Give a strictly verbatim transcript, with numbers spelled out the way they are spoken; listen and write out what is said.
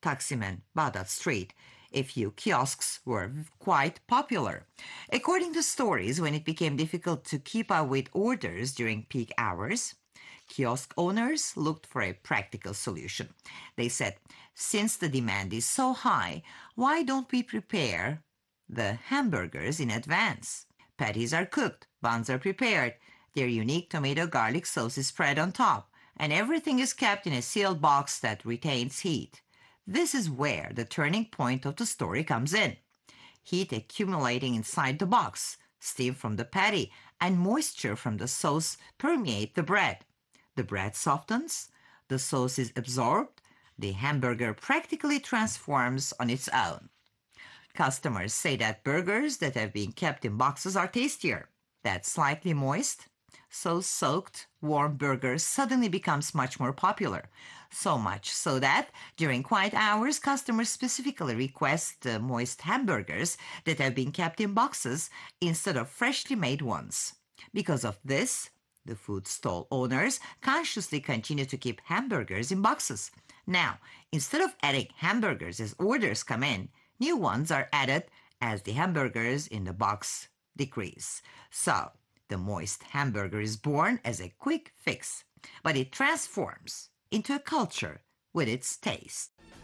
Taksim Baghdad Street, a few kiosks were quite popular. According to stories, when it became difficult to keep up with orders during peak hours, kiosk owners looked for a practical solution. They said, since the demand is so high, why don't we prepare the hamburgers in advance? Patties are cooked, buns are prepared, their unique tomato garlic sauce is spread on top, and everything is kept in a sealed box that retains heat. This is where the turning point of the story comes in. Heat accumulating inside the box, steam from the patty, and moisture from the sauce permeate the bread. The bread softens, the sauce is absorbed, the hamburger practically transforms on its own. Customers say that burgers that have been kept in boxes are tastier. That slightly moist, sauce-soaked, warm burger suddenly becomes much more popular. So much so that during quiet hours, customers specifically request uh, moist hamburgers that have been kept in boxes instead of freshly made ones. Because of this, the food stall owners consciously continue to keep hamburgers in boxes. Now, instead of adding hamburgers as orders come in, new ones are added as the hamburgers in the box decrease. So, the moist hamburger is born as a quick fix, but it transforms into a culture with its taste.